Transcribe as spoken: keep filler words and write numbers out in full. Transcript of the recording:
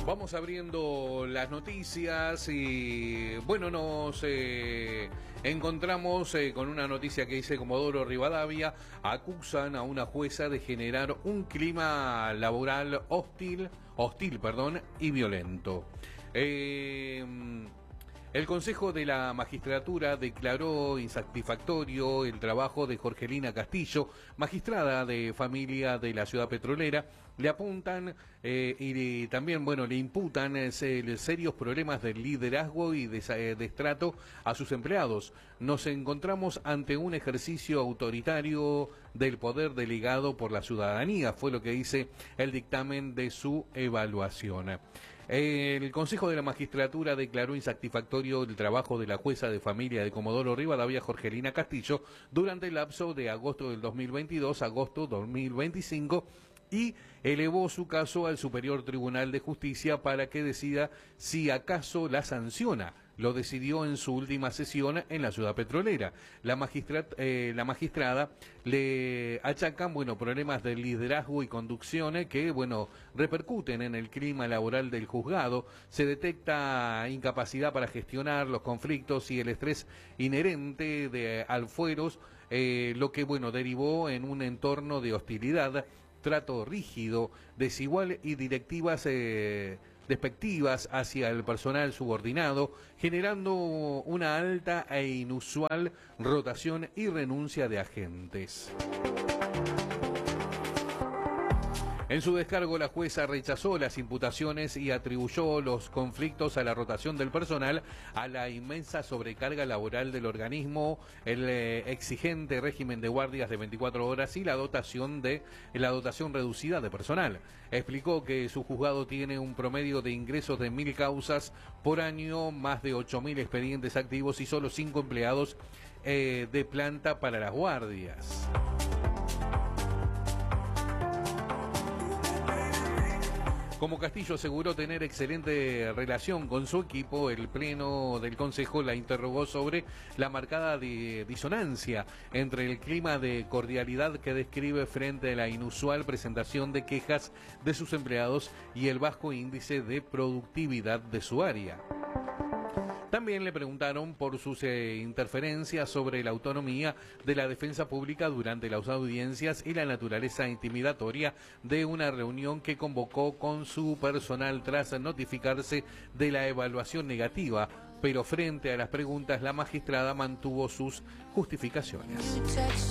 Vamos abriendo las noticias y bueno, nos eh, encontramos eh, con una noticia que dice: Comodoro Rivadavia acusan a una jueza de generar un clima laboral hostil, hostil, perdón, y violento. Eh, El Consejo de la Magistratura declaró insatisfactorio el trabajo de Jorgelina Castillo, magistrada de familia de la ciudad petrolera. Le apuntan eh, y también, bueno, le imputan eh, serios problemas de liderazgo y de eh, destrato a sus empleados. Nos encontramos ante un ejercicio autoritario del poder delegado por la ciudadanía, fue lo que dice el dictamen de su evaluación. El Consejo de la Magistratura declaró insatisfactorio el trabajo de la jueza de familia de Comodoro Rivadavia, Jorgelina Castillo, durante el lapso de agosto del dos mil veintidós a agosto del dos mil veinticinco, y elevó su caso al Superior Tribunal de Justicia para que decida si acaso la sanciona. Lo decidió en su última sesión en la ciudad petrolera. La, magistra, eh, la magistrada le achacan, bueno, problemas de liderazgo y conducción que, bueno, repercuten en el clima laboral del juzgado. Se detecta incapacidad para gestionar los conflictos y el estrés inherente de, al fueros, eh, lo que, bueno, derivó en un entorno de hostilidad, trato rígido, desigual y directivas eh, despectivas hacia el personal subordinado, generando una alta e inusual rotación y renuncia de agentes. En su descargo, la jueza rechazó las imputaciones y atribuyó los conflictos a la rotación del personal, a la inmensa sobrecarga laboral del organismo, el eh, exigente régimen de guardias de veinticuatro horas y la dotación de la dotación reducida de personal. Explicó que su juzgado tiene un promedio de ingresos de mil causas por año, más de ocho mil expedientes activos y solo cinco empleados eh, de planta para las guardias. Como Castillo aseguró tener excelente relación con su equipo, el Pleno del Consejo la interrogó sobre la marcada de disonancia entre el clima de cordialidad que describe frente a la inusual presentación de quejas de sus empleados y el bajo índice de productividad de su área. También le preguntaron por sus eh, interferencias sobre la autonomía de la defensa pública durante las audiencias y la naturaleza intimidatoria de una reunión que convocó con su personal tras notificarse de la evaluación negativa, pero frente a las preguntas la magistrada mantuvo sus justificaciones.